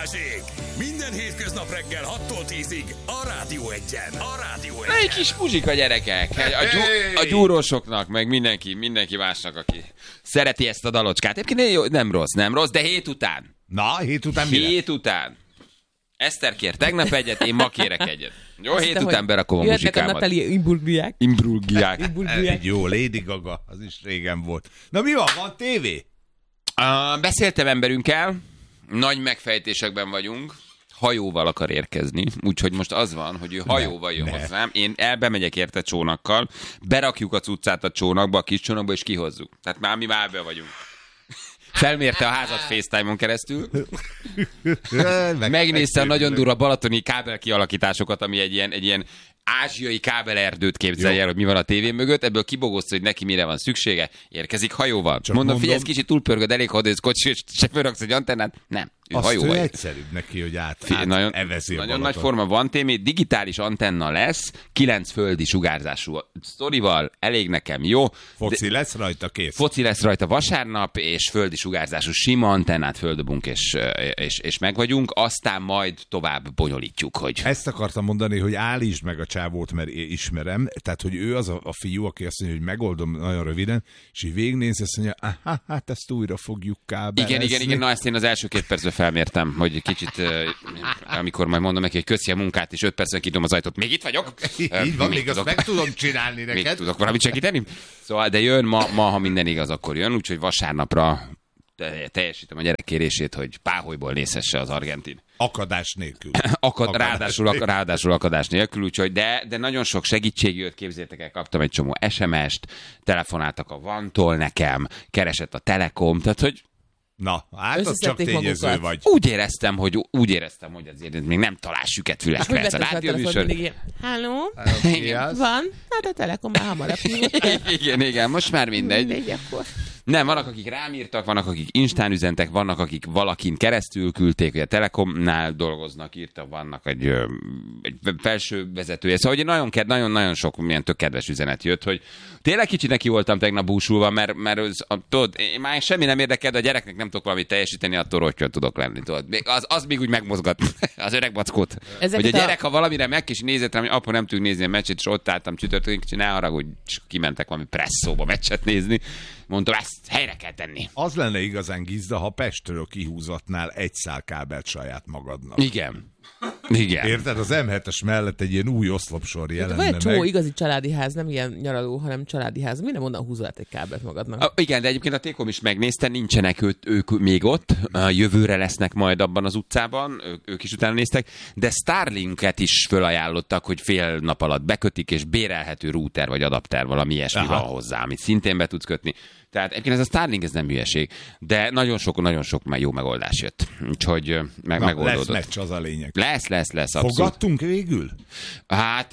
Balázsék! Minden hétköznap reggel 6-tól 10-ig a Rádió 1-en. A Rádió 1-en. Egy kis muzsika, gyerekek. A gyúrósoknak, meg mindenki másnak, aki szereti ezt a dalocskát. Egyébként nem rossz, de hét után. Na, hét után mi Hét után. Eszter kér tegnap egyet, én ma kérek egyet. Jó, hét után berakom a muzsikámat. Jöhetnek a Natalie Imbruggiák. Jó, Lady Gaga, az is régen volt. Na mi van tévé? Beszéltem emberünkkel, nagy megfejtésekben vagyunk, hajóval akar érkezni, úgyhogy most az van, hogy ő hajóval jön hozzám, én elbemegyek érte csónakkal, berakjuk a cuccát a csónakba, a kis csónakba, és kihozzuk. Tehát mi már be vagyunk. Felmérte a házat FaceTime-on keresztül, megnézte a nagyon durva balatoni kábelkialakításokat, ami egy ilyen ázsiai kábelerdőt képzelje el, hogy mi van a tévé mögött, ebből kibogozta, hogy neki mire van szüksége, érkezik hajóval. Mondom, figyelj, ez kicsit túlpörgöd, elég, ha odész kocsi, és se fölraksz egy antennát. Nem, ő hajóval. Azt egyszerűbb neki, hogy nagyon nagy forma van témé, digitális antenna lesz, 9 földi sugárzású sztorival, elég nekem, jó. Foci lesz rajta, kész. Foci lesz rajta vasárnap, és földi sugárzású sima antennát földobunk, és meg vagyunk, aztán majd tovább bonyolítjuk, hogy... Ezt akartam mondani, hogy állítsd meg a csávót, mert ismerem, tehát, hogy ő az a fiú, aki azt mondja, hogy megoldom nagyon röviden, és így végignéz, azt mondja, hát ezt újra fogjuk kábelezni. Igen, na ezt én az első 2 percben felmértem, hogy kicsit, amikor majd mondom neki, hogy köszi a munkát, és 5 percen kidom az ajtót, még itt vagyok? Így van, még azt meg tudom csinálni neked. Még tudok valamit segíteni? Szóval, de jön, ma, ha minden igaz, akkor jön, úgyhogy vasárnapra teljesítem a gyerek kérését, hogy páholyból nézhesse az argentin. Akadás nélkül. Ráadásul akadás nélkül, úgyhogy, de nagyon sok segítség jött, képzétek el, kaptam egy csomó SMS-t, telefonáltak a Vantól nekem, keresett a Telekom, tehát hogy na, hát az csak tényező vagy. Úgy éreztem, hogy azért még nem talál süket fülekre ez a rádióműsor. Halló? Van? Hát a Telekom már hamarabb. Igen, most már mindegy. Mindegy akkor. Nem, vannak, akik rám írtak, vannak, akik Instán üzentek, vannak, akik valakin keresztül küldték, hogy a Telekomnál dolgoznak, írtak, vannak egy felső vezetője. Szóval hogy nagyon sok milyen tök kedves üzenet jött, hogy tényleg kicsit neki voltam tegnap búsulva, mert tudod, én már semmi nem érdekel, de a gyereknek nem tudok valamit teljesíteni, attól rottyan tudok lenni. Tudod. Az még úgy megmozgat az öreg mackót. Hogy a gyerek, ha valamire megkis nézett rám, hogy apa nem tudjuk nézni a meccset, és ott álltam csütörtökön, kicsit ne haragudj, és kimentek valami presszóba meccset nézni. Mondtam, ezt helyre kell tenni. Az lenne igazán gizda, ha Pestről kihúzatnál egy szál kábelt saját magadnak. Igen. Érted? Az M7-es mellett egy ilyen új oszlopsor jelenne meg. Van egy csomó igazi családi ház, nem ilyen nyaraló, hanem családi ház. Minden onnan húzol át egy kábelt magadnak. Igen, de egyébként a Tékom is megnézte, nincsenek ők még ott. Jövőre lesznek majd abban az utcában, ők is utána néztek, de Starlinket is fölajánlottak, hogy fél nap alatt bekötik, és bérelhető router vagy adapter, valami ilyesmi van hozzá, amit szintén be tudsz kötni. Tehát egyébként ez a Starlink, ez nem hülyeség, de nagyon sok már jó megoldás jött. Úgyhogy megoldódott. Lesz meccs, az a lényeg. Lesz, abszolút. Fogadtunk végül? Hát...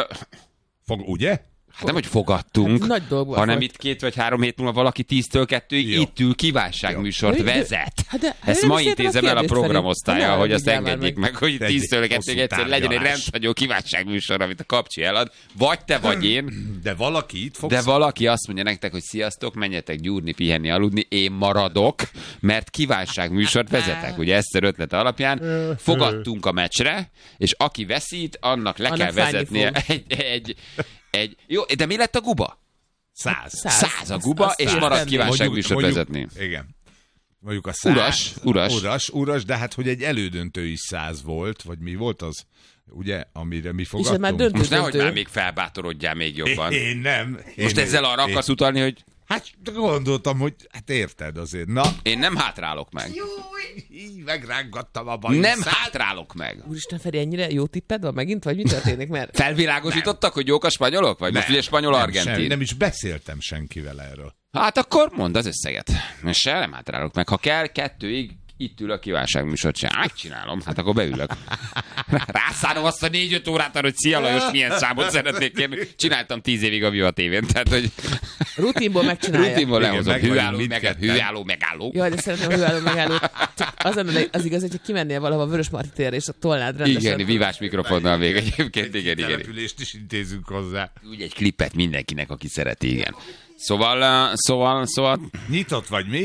ugye? Hát nem, hogy fogadtunk, hát, hanem itt 2 vagy 3 hét múlva valaki 10-től 2-ig itt ül, kívánságműsort vezet. Ezt ma intézem el a programosztálya, hogy azt engedjék meg, hogy 10-től 2-ig egyszer legyen egy rendhagyó kívánságműsor, amit a kapcsi elad. Vagy te, vagy én. De valaki itt fogsz. De valaki azt mondja nektek, hogy sziasztok, menjetek gyúrni, pihenni, aludni, én maradok, mert kívánságműsort vezetek. Ugye Eszter ötlete alapján fogadtunk a meccsre, és aki veszít, annak le kell vezetnie jó, de mi lett a guba? 100 a guba, és marad kívánságműsort vezetni. Igen. Mondjuk a 100. Uras. De hát, hogy egy elődöntő is 100 volt, vagy mi volt az? Ugye, amire mi fogadtunk? És most nehogy már még felbátorodjál még jobban. Én nem. Most ezzel arra akarsz utalni, hogy... Hát gondoltam, hogy hát érted azért. Na. Én nem hátrálok meg. Júj, megrángattam a bajszát. Nem hátrálok meg. Úristen, Feri, ennyire jó tipped van megint? Vagy mi történik? Mert... Felvilágosítottak, hogy jók a spanyolok? Vagy most ugye spanyol-argentin? Nem is beszéltem senkivel erről. Hát akkor mondd az összeget. Most nem hátrálok meg. Ha kell, 2-ig itt ül a kívánságműsort, megcsinálom, hát akkor beülök. Rászánom azt a 4-5 órát arra, hogy szia Lajos, milyen számot szeretnék kérni. Csináltam 10 évig a Viva TV-n, tehát hogy... Rutinból megcsinálja. Rutinból lehozom. Hűálló, megálló. Jaj, de szeretném a hűálló, megálló. Az igaz, hogyha kimennél valahova Vörösmarty térre, és a tolnád rendesen. Igen, vívás mikrofonnal még egyébként, igen. Települést is intézünk hozzá. Úgy egy klipet mindenkinek, aki szereti, igen. Szóval... Nyitott vagy mi?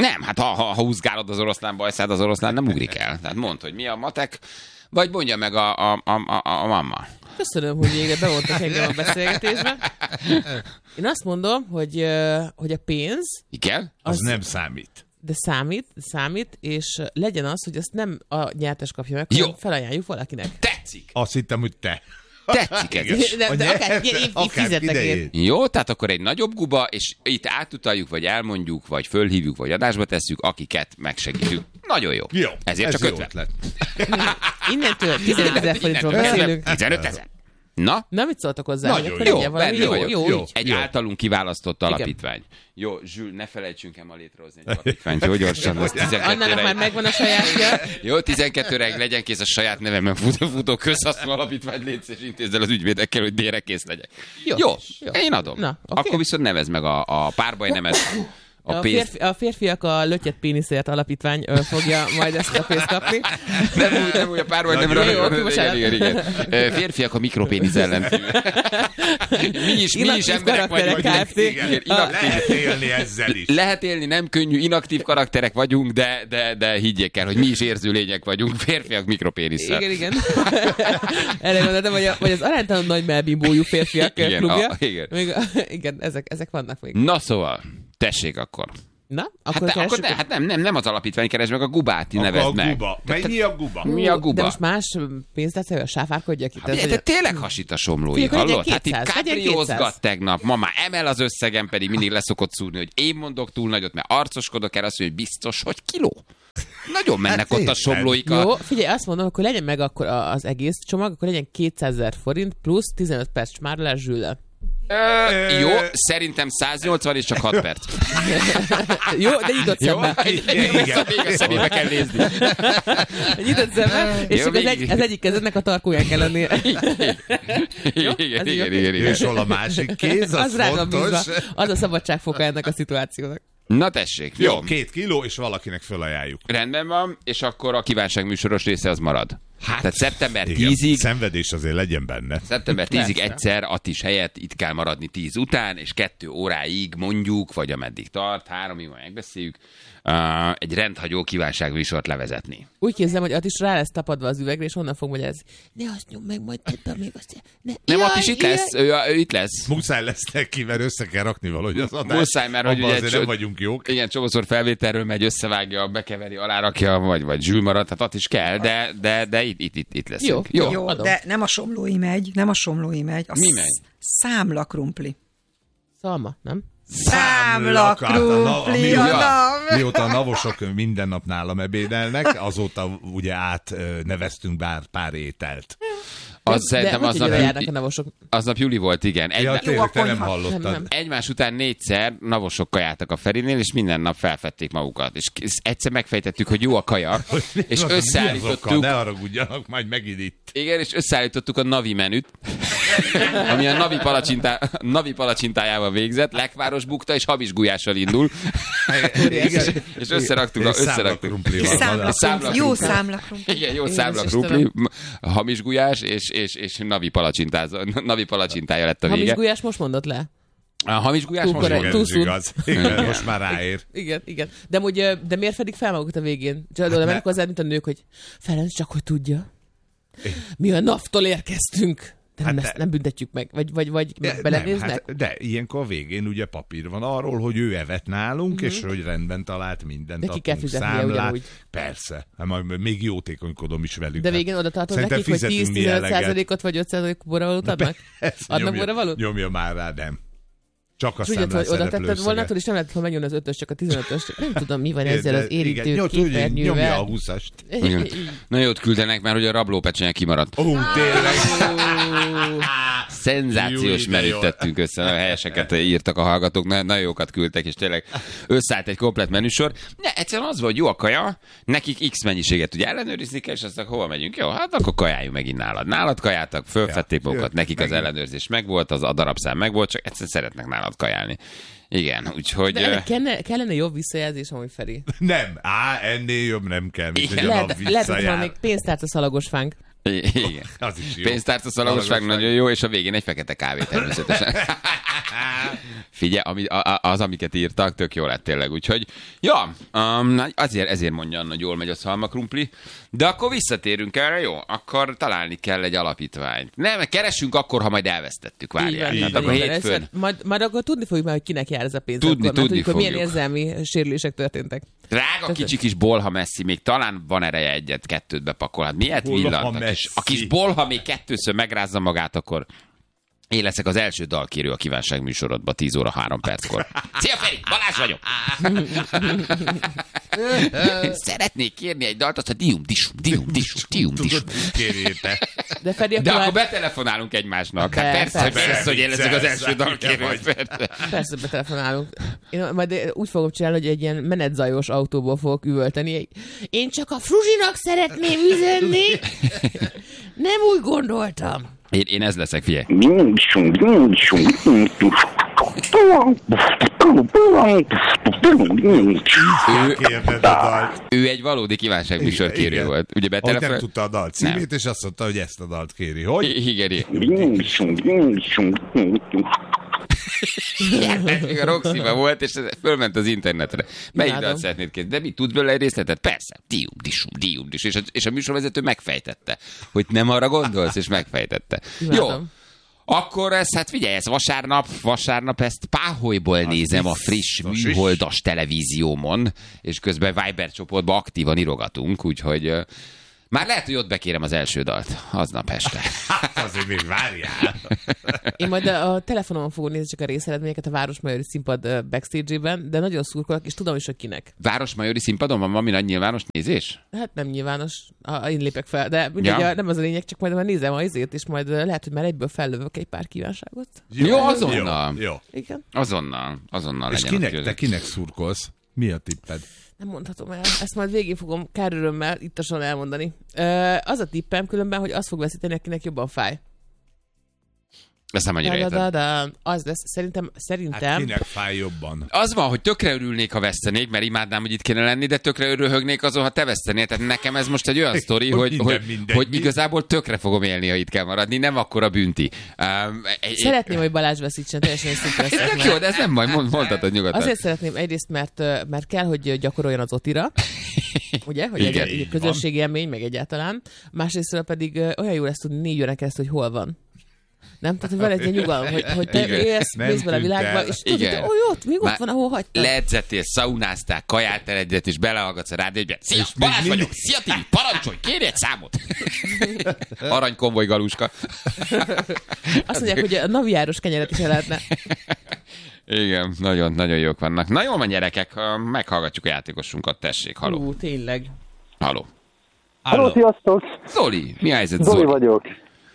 Nem, hát ha húzgálod az oroszlán bajszád, az oroszlán nem ugrik el. Tehát mondd, hogy mi a matek, vagy mondja meg a mamma. Köszönöm, hogy még bevontak engem a beszélgetésbe. Én azt mondom, hogy a pénz... Igen? Az nem számít. De számít, és legyen az, hogy ezt nem a nyertes kapja meg, hanem felajánljuk valakinek. Tetszik! Azt hittem, hogy te. Tetszik ez. De akár fizetnek ért. Jó, tehát akkor egy nagyobb guba, és itt átutaljuk, vagy elmondjuk, vagy fölhívjuk, vagy adásba tesszük, akiket megsegítünk. Nagyon jó. Jó. Ezért ez csak jó 50. ötlet. Innentől 15 000 forintról beszélünk. 15 000. Na? Na, mit szóltak hozzá? Nagyon Akkor jó, legyen valami benne vagyok. jó. Egy Jó. általunk kiválasztott alapítvány. Jó, Zsül, ne felejtsünk el ma létrehozni egy alapítványt. Jó, gyorsan, az 12 Annának már megvan a sajátja. Jó, 12-re legyen kész a saját nevemben futó közhasznú alapítvány, létsz és intézd el az ügyvédekkel, hogy délre kész legyek. Jó, én adom. Na, okay. Akkor viszont nevezd meg a párbaj nemet. A férfiak a lötyet péniszért alapítvány fogja majd ezt a pénzt kapni. Nem úgy a párbaj nem igen. Férfiak a mikropénisz ellen. Mi is emberek vagyunk. Lehet élni ezzel is. Lehet élni, nem könnyű, inaktív karakterek vagyunk, de higgyék el, hogy mi is érző lények vagyunk, férfiak mikropénisszel. Igen. Erre gondoltam, hogy az aránytalan nagy melbimbójú férfiak klubja. Igen, ezek vannak még. Na szóval, tessék akkor. Na, akkor nem az alapítvány keres meg, a gubát nevezd meg. Mennyi a guba? Mi a guba? De most más pénzt lesz, hogy a sáfárkodjak itt. Te tényleg hasít a somlói, hallod? Hát itt kápriózgat tegnap, ma már emel az összegem, pedig mindig leszokott szúrni, hogy én mondok túl nagyot, mert arcoskodok el, azt mondja, hogy biztos, hogy kiló. Nagyon mennek ott a somlóik. Jó, figyelj, azt mondom, akkor legyen meg akkor az egész csomag, akkor legyen 200 000 forint plusz 15 perc smárolás Zsüllel. Jó, szerintem 180 és csak 6 perc. Jó, de nyitott szemmel. Igen. Még a szemébe kell nézni. Nyitott szemmel, és csak az egyik kezednek a tarkóján kell lennie. Igen. És hol a másik kéz, az fontos. Az a szabadságfoka ennek a szituációnak. Na tessék. Jó, 2 kiló, és valakinek fölajánljuk. Rendben van, és akkor a kívánság műsoros része az marad. Tehát szeptember 10-ig... Szenvedés azért legyen benne. Szeptember 10-ig egyszer Attis helyett itt kell maradni 10 után, és 2 óráig mondjuk, vagy ameddig tart, 3-ig majd megbeszéljük, egy rendhagyó kívánságműsort levezetni. Úgy képzelem, hogy Attis rá lesz tapadva az üvegre, és onnan fog magyarázni. Ne azt nyom meg, majd tedd még azt. Nem, Attis itt lesz, ő itt lesz. Muszáj lesz neki, mert össze kell rakni valahogy az adást. Muszáj, mert hogy ugye nem vagyunk jók. Igen, csomószor felvételről megy, összevágja, bekeveri, alárakja, vagy Zsül marad, tehát Attis kell, de itt lesz. Jó, de nem a somlói megy, a mi megy? Számlakrumpli. Szalma, nem? Számlakrumpli a nav. Mióta a navosok minden nap nálam ebédelnek, azóta ugye átneveztünk pár ételt. Az szerintem aznap Juli volt, igen. Tényleg, te nem hallottad. Nem. Egymás után 4-szer navosok kajáltak a Ferinél, és minden nap felfedték magukat. És egyszer megfejtettük, hogy jó a kaja, és összeállítottuk... Ne haragudjanak, majd megint itt. Igen, és összeállítottuk a navi menüt, ami a navi palacsintájával végzett, lekváros bukta és hamis gulyással indul. És összeraktuk. Jó számlakrumpli. Igen, jó számlakrumpli, hamis gulyás, és navi palacsintája lett a vége. Hamis gulyás most mondott le. A hamis gulyás most mondott. Igaz. Igen, most már ráér. Igen. De miért fedik fel magukat a végén? Csak oda mennek hozzá, mint a nők, hogy Ferenc, csak hogy tudja. Mi a NAV-tól érkeztünk. De nem büntetjük meg? Vagy belenéznek? De ilyenkor a végén ugye papír van arról, hogy ő evett nálunk, és hogy rendben talált mindent. De ki kell fizetnie ugyanúgy. Persze. Hát még jótékonykodom is velük. De végén oda tartod nekik, hogy 10-15%-ot vagy 5%-ot borravalót adnak? Adnak borravalót? Nyomja már rá, nem. Csak a számlán szereplő oda tetted volna, és nem lehet, hogy megjön az 5-ös, csak a 15-ös. Nem tudom, mi van ezzel az érintő képernyővel. Nyomja a 20-ast. Na jót küldenek, mert hogy a rablópecsenye kimaradt. Tényleg. Szenzációs menüt tettünk össze, nagyon helyeseket írtak a hallgatók, nagyon jókat küldtek, és tényleg összeállt egy komplet menüsor. De egyszerűen az volt, jó a kaja, nekik X mennyiséget ugye ellenőrizni kell, és aztán hova megyünk? Jó, hát akkor kajáljunk megint nálad. Nálad kajáltak, fölfedték magukat, nekik az ellenőrzés megvolt, a darabszám megvolt, csak egyszerűen szeretnek nálad kajálni. Igen, úgyhogy... De kellene jobb visszajelzés, amúgy Feri. Nem, ennél jobb nem kell, mint hogy a lehet, hogy van még pénztárca szalagos fánk. Igen. Az is jó. Pénztárca szalagosság nagyon jó, és a végén egy fekete kávé természetesen. Figyelj, amiket írtak, tök jó lett tényleg, úgyhogy ja, ezért mondja Anna, hogy jól megy a szalmakrumpli, de akkor visszatérünk erre, jó? Akkor találni kell egy alapítványt. Nem, keresünk akkor, ha majd elvesztettük, várjál. Így Akkor hétfőn. Majd akkor tudni fogjuk már, hogy kinek jár ez a pénz. Tudni tudjuk, milyen fogjuk. érzelmi sérülések történtek. Drága kicsi kis bolha messzi, még talán van ereje egyet-kettőt bepakol. Hát miért villant? A kis bolha még kettőször megrázza magát, akkor én leszek az első dalkérő a kívánság műsorodban 10 óra 3 perckor. Szia Feri, Balázs vagyok! Szeretnék kérni egy dalt, azt a dium, disum. Kérjéte. De Feri, De akkor betelefonálunk egymásnak. Hát persze, hogy én leszek az első dalkérő. Persze betelefonálunk. Én majd úgy fogom csinálni, hogy egy ilyen menetzajos autóból fogok üvölteni. Én csak a Fruzsinak szeretném üzenni. Nem úgy gondoltam. Én ez leszek, figyelj. Ő egy valódi kívánságműsorkérő volt. Ugye nem tudta a dal címét, és azt mondta, hogy ezt a dalt kéri. Hogy? Igen. Még a Roxy-ben volt, és fölment az internetre. Melyik dalt szeretnéd kérni? De mit, tud belőle egy részletet? Persze. Dium. És a műsorvezető megfejtette, hogy nem arra gondolsz, és megfejtette. Jó. Akkor hát figyelj, ez vasárnap ezt Páholyból nézem a friss műholdas televíziómon, és közben Viber csoportban aktívan írogatunk, úgyhogy már lehet, hogy ott bekérem az első dalt aznap este. Azért még várjál. Én majd a telefonon fogom nézni csak a részeredményeket a Városmajori Színpad backstage-ében, de nagyon szurkolok, és tudom is, hogy kinek. Városmajori Színpadon van valami nagy nyilvános nézés? Hát nem nyilvános, én lépek fel, de mindegy, nem az a lényeg, csak majd nézem az izét, és majd lehet, hogy már egyből fellövök egy pár kívánságot. Jó, azonnal. Jó. Igen. Azonnal és legyen. te kinek szurkolsz? Mi a tipped? Nem mondhatom el. Ezt majd végén fogom kár örömmel ittasan elmondani. Az a tippem különben, hogy az fog veszíteni, akinek jobban fáj. Ezt nem annyira értem. Az lesz. Szerintem... Hát kinek fáj jobban? Az van, hogy tökre örülnék, ha vesztenék, mert imádnám, hogy itt kéne lenni, de tökre örülhögnék azon, ha te vesztenél. Tehát nekem ez most egy olyan sztori, hogy igazából tökre fogom élni, ha itt kell maradni. Nem akkora bünti. Szeretném, hogy Balázs veszítsen, teljesen őszintén leszek. Ez jó, de ez nem baj, mondhatod nyugodtan. Azért szeretném egyrészt, mert kell, hogy gyakoroljon az otira. Ugye? Hogy egy közösségi élmény, meg egyáltalán. Másrészt pedig olyan jó lesz tudni 4 órán keresztül, hogy hol van. Nem? Tehát, hogy van egy ilyen nyugalom, hogy te élsz, mész bele a világba, és tudod, hogy ott, még ott van, ahol hagytad. Leedzettél, szaunáztál, kajáltál egyet, és belehallgatsz a rádióba. Szia, Balázs vagyok, szia Tibi, parancsolj, kérj egy számot. Aranykonvoj galuska. Azt mondják, hogy a naviáros kenyeret is el lehetne. Igen, nagyon jók vannak. Na jól van, gyerekek, meghallgatjuk a játékosunkat, tessék, haló. Tényleg. Haló, sziasztok! Zoli, mi a helyzet, Zoli vagyok.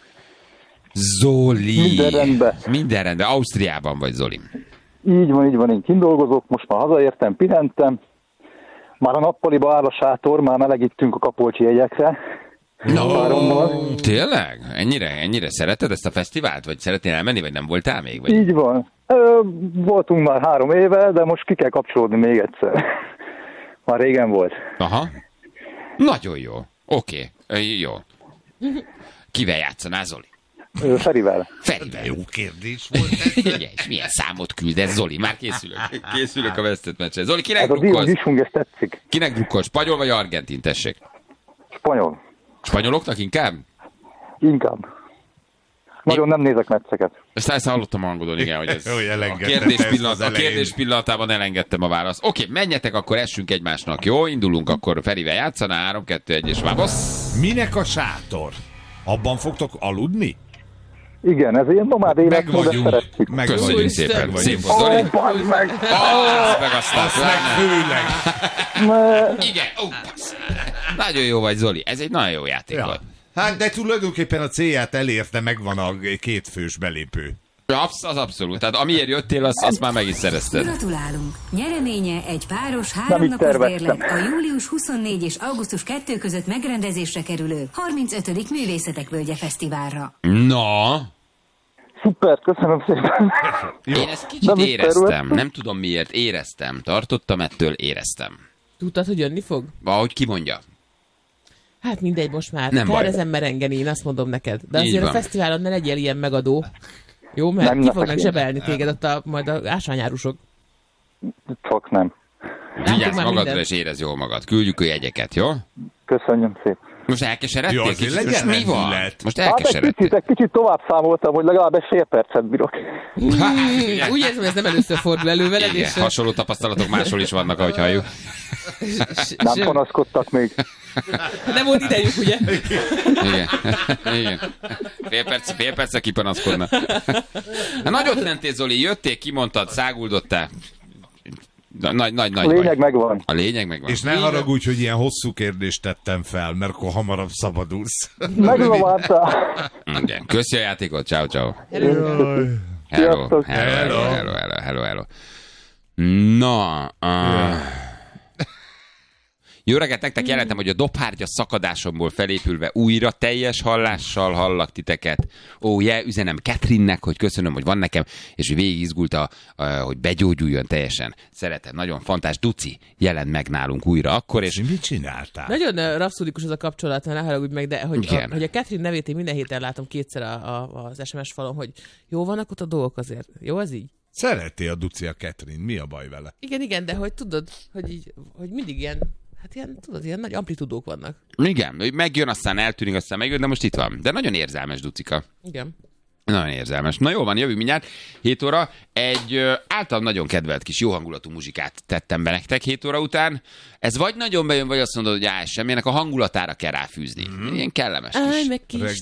Zoli. Minden rendben. Ausztriában vagy, Zoli. Így van, én kindolgozok, most már hazaértem, pihentem. Már a nappaliba áll a sátor, már melegítünk a Kapolcsi jegyekre. Tényleg? Ennyire szereted ezt a fesztivált? Vagy szeretnél elmenni, vagy nem voltál még? Vagy? Így van. Voltunk már 3 éve, de most ki kell kapcsolódni még egyszer. Már régen volt. Aha. Nagyon jó. Oké. Jó. Kivel játszanál, Zoli? Ferivel. Jó kérdés volt ez. Igen, és milyen számot küldesz, Zoli? Már készülök a vesztett meccsre. Zoli, kinek Ez a drukkolsz? ez tetszik. Kinek drukkolsz? Spanyol vagy argentin, tessék? Spanyol. Spanyoloknak inkább? Inkább. Nagyon nem nézek meccseket. Ezt hallottam a hangodon, igen, hogy ez a kérdés pillanatában elengedtem a választ. Oké, menjetek, akkor essünk egymásnak, jó? Indulunk akkor Ferivel játszana, 3, 2, 1 és vámosz. Minek a sátor? Abban fogtok aludni? Igen, ez ilyen nomád életmód, de szeretjük. Köszönjük szépen. Szép volt, Zoli. Meg aztán főleg. Igen, nagyon jó vagy, Zoli. Ez egy nagyon jó játék volt. Hát, de tulajdonképpen a célját elérte, megvan a 2 fős belépő. Az abszolút. Tehát amiért jöttél, azt már meg is szerezted. Gratulálunk! Nyereménye egy páros 3 napos bérlet a július 24 és augusztus 2 között megrendezésre kerülő 35. Művészetek Völgye Fesztiválra. Na! Szuper, köszönöm szépen. Én ezt kicsit éreztem. Nem tudom miért. Éreztem. Tartottam ettől, éreztem. Tudtad, hogy jönni fog? Ahogy ki mondja. Hát mindegy, most már. Nem kell baj. ezen merengeni, én azt mondom neked. De Így azért van. a fesztiválon ne legyél ilyen megadó. Jó, mert Nem ki fognak leszek zsebelni téged ott majd a ásványárusok. Csak nem. Vigyázz már magadra, mindent. és érezd jól magad. Küldjük a jegyeket, jó? Köszönöm szépen. Most elkeseredtél? Jó, azért Kicsit? legyen Most mi van? lendület. Most Hát elkeseredtél. egy kicsit tovább számoltam, hogy legalább egy fél percet bírok. Úgy érzem, hogy ez nem először fordul elő veled, Igen, és hasonló tapasztalatok máshol is vannak, ahogy halljuk. Nem panaszkodtak még. nem volt idejük, ugye? Igen. Igen. Fél percre kipanaszkodna. Hát nagyot mentél, Zoli, jöttél, kimondtad, száguldottál. Nagy A lényeg vagy. megvan. A lényeg megvan. És ne haragudj, hogy ilyen hosszú kérdést tettem fel, mert akkor hamarabb szabadulsz. Meglováltál. Igen. Köszi a játékot, ciao, ciao. Sziasztok. Hello. Na, jó reggelt, nektek jelentem, hogy a dobhártya szakadásomból felépülve újra teljes hallással hallak titeket. Üzenem Katrinnek, hogy köszönöm, hogy van nekem, és hogy végig izgulta, hogy begyógyuljon teljesen. Szeretem, nagyon fantás. Duci jelent meg nálunk újra akkor, és Mit csináltál? Nagyon rapszódikus az a kapcsolat, ne haragudj meg, de hogy a Katrin nevét én minden héten látom kétszer az SMS falon, hogy jó vannak ott a dolgok azért. Jó az így? Szereti a Duci a Katrin, mi a baj vele? Igen, de hogy tudod, hogy mindig ilyen, hát ilyen, tudod, ilyen nagy amplitudók vannak. igen, megjön, aztán eltűnik, aztán megjön, de most itt van. De nagyon érzelmes Ducika. Igen. Nagyon érzelmes. Na jól van, jövünk mindjárt. 7 óra. Egy általam nagyon kedvelt kis jó hangulatú muzsikát tettem be nektek 7 óra után. Ez vagy nagyon bejön, vagy azt mondod, hogy semmilyenek a hangulatára kell ráfűzni. Ilyen kellemes kis. Meg kis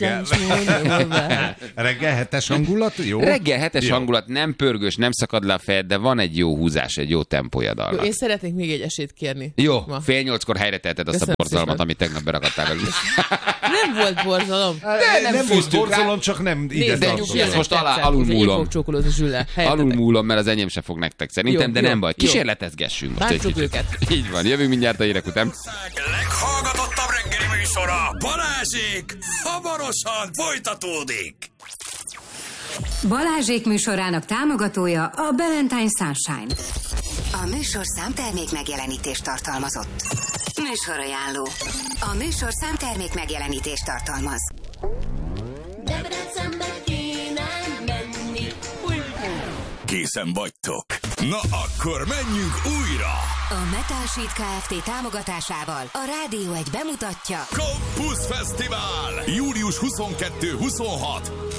Reggel 7-es hangulat? Jó? Reggel 7-es Jó. hangulat, nem pörgős, nem szakad le a fejed, de van egy jó húzás, egy jó tempója Jó, dalnak. én szeretnék még egy esélyt kérni. Jó, Ma. 7:30-kor helyre teheted azt a Köszönöm borzalmat, szépen. amit tegnap berakadtál velük. Nem volt borzalom. Nem volt fűztünk rá. borzalom, csak nem ide Nézd, de tartozik. nyugi, ezt most alulmúlom. Én fogok csókolózni Zsüllel. Alulmúlom, mert az enyém se fog nektek szerintem, Jó, de jó, nem baj. jó. Kísérletezgessünk most egy Bántsuk kicsit. őket. Így van, jövünk mindjárt a hírek után. Leghallgatottabb reggeli műsora Balázsék hamarosan folytatódik. Balázsék műsorának támogatója a Valentine Sunshine. A műsorszám termék megjelenítést tartalmazott. Műsorajánló. A műsorszám termék megjelenítést tartalmaz. Készen vagytok? Na akkor menjünk újra! A Metal Sheet Kft. Támogatásával a Rádió 1 bemutatja Campus Fesztivál! Július 22-26